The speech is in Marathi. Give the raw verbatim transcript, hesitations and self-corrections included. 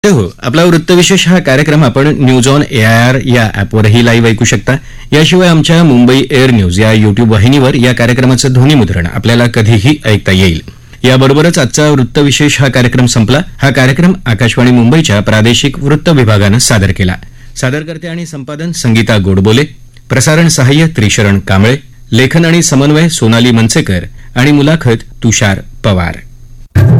हो, आपला वृत्तविशेष हा कार्यक्रम आपण न्यूज ऑन एआयआर या ॲपवरही लाईव्ह ऐकू शकता. याशिवाय आमच्या मुंबई एअर न्यूज या युट्यूब वाहिनीवर या कार्यक्रमाचं ध्वनीमुद्रण आपल्याला कधीही ऐकता येईल. याबरोबरच आजचा वृत्तविशेष हा कार्यक्रम संपला. हा कार्यक्रम आकाशवाणी मुंबईच्या प्रादेशिक वृत्त विभागानं सादर केला. सादरकर्ते आणि संपादन संगीता गोडबोले, प्रसारण सहाय्य त्रिशरण कांबळे, लेखन आणि समन्वय सोनाली मनसेकर आणि मुलाखत तुषार पवार.